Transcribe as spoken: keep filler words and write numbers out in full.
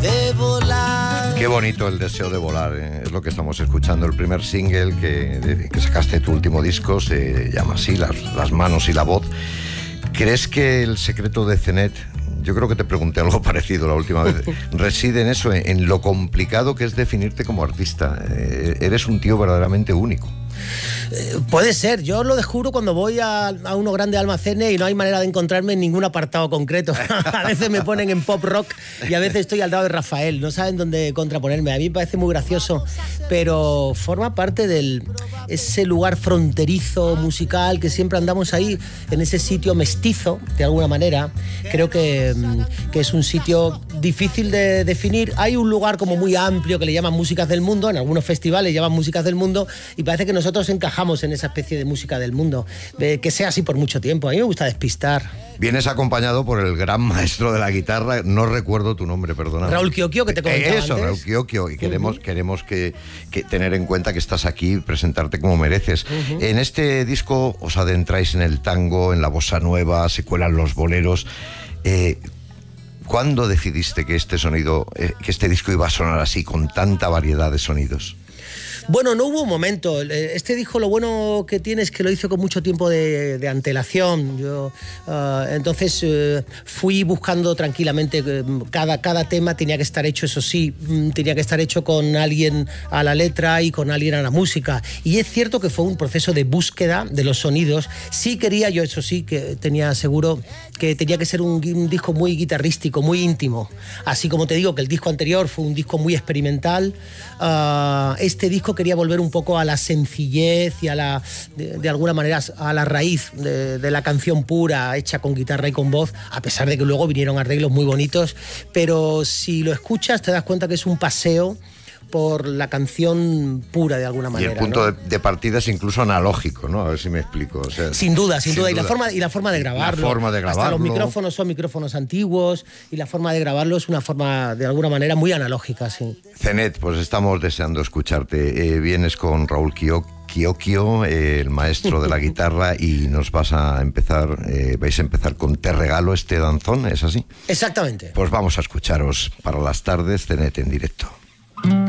de volar. Qué bonito el deseo de volar, ¿eh? Es lo que estamos escuchando. El primer single que, de, que sacaste de tu último disco se llama así, las, las manos y la voz. ¿Crees que el secreto de Zenet, yo creo que te pregunté algo parecido la última vez, reside en eso, en, en lo complicado que es definirte como artista? Eh, eres un tío verdaderamente único. Eh, puede ser, yo lo descubro cuando voy a, a unos grandes almacenes y no hay manera de encontrarme en ningún apartado concreto. A veces me ponen en pop rock y a veces estoy al lado de Rafael, no saben dónde contraponerme. A mí me parece muy gracioso, pero forma parte de ese lugar fronterizo musical que siempre andamos ahí, en ese sitio mestizo, de alguna manera. Creo que, que es un sitio difícil de definir. Hay un lugar como muy amplio que le llaman músicas del mundo, en algunos festivales llaman músicas del mundo, y parece que nosotros encajamos en esa especie de música del mundo, de que sea así por mucho tiempo. A mí me gusta despistar. Vienes acompañado por el gran maestro de la guitarra, no recuerdo tu nombre, perdona. Raúl Chiochio, que te comentaba eh, Eso, antes. Raúl Chiochio, y queremos, uh-huh. queremos que, que tener en cuenta que estás aquí, presentarte como mereces. Uh-huh. En este disco os adentráis en el tango, en la bossa nueva, se cuelan los boleros. Eh, ¿Cuándo decidiste que este sonido, eh, que este disco iba a sonar así, con tanta variedad de sonidos? Bueno, no hubo un momento. Este disco lo bueno que tiene es que lo hizo con mucho tiempo de, de antelación. Yo, uh, entonces uh, fui buscando tranquilamente. Cada, cada tema tenía que estar hecho, eso sí, tenía que estar hecho con alguien a la letra y con alguien a la música. Y es cierto que fue un proceso de búsqueda de los sonidos. Sí quería yo, eso sí, que tenía seguro que tenía que ser un, un disco muy guitarrístico, muy íntimo. Así como te digo que el disco anterior fue un disco muy experimental, uh, este disco quería volver un poco a la sencillez y a la, de, de alguna manera, a la raíz de, de la canción pura, hecha con guitarra y con voz, a pesar de que luego vinieron arreglos muy bonitos, pero si lo escuchas te das cuenta que es un paseo por la canción pura de alguna manera. Y el punto, ¿no? de, de partida es incluso analógico, ¿no? A ver si me explico. O sea, sin duda, sin, sin duda. duda. Y la forma, y la forma de grabarlo. La forma de grabarlo. Hasta los micrófonos son micrófonos antiguos y la forma de grabarlo es una forma, de alguna manera, muy analógica, sí. Zenet, pues estamos deseando escucharte. Eh, vienes con Raúl Chiochio, eh, el maestro de la guitarra, y nos vas a empezar, eh, vais a empezar con Te regalo este danzón, ¿es así? Exactamente. Pues vamos a escucharos para las tardes, Zenet en directo.